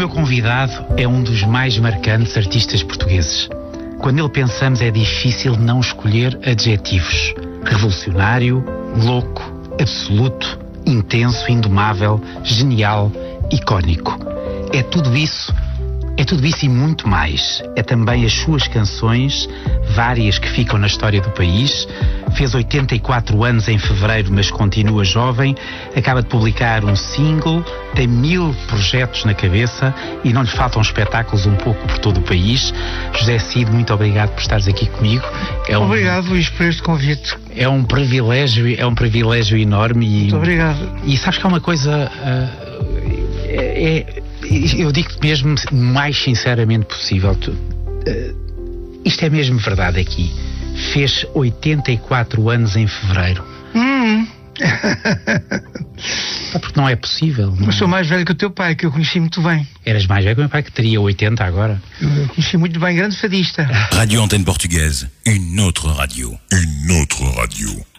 meu convidado é um dos mais marcantes artistas portugueses. Quando nele pensamos é difícil não escolher adjetivos. Revolucionário, louco, absoluto, intenso, indomável, genial, icónico. É tudo isso e muito mais. É também as suas canções, várias que ficam na história do país. Fez 84 anos em fevereiro, mas continua jovem. Acaba de publicar um single, tem 1000 projetos na cabeça e não lhe faltam espetáculos um pouco por todo o país. José Cid, muito obrigado por estares aqui comigo. Obrigado, Luís, por este convite. É um privilégio enorme. Muito obrigado. E sabes que há uma coisa... eu digo-te mesmo mais sinceramente possível. Isto é mesmo verdade aqui. Fez 84 anos em fevereiro. Porque não é possível. Não. Eu sou mais velho que o teu pai, que eu conheci muito bem. Eras mais velho que o meu pai, que teria 80 agora. Eu conheci muito bem, grande fadista. Radio Antenne Portugaise, une autre radio. Une autre radio.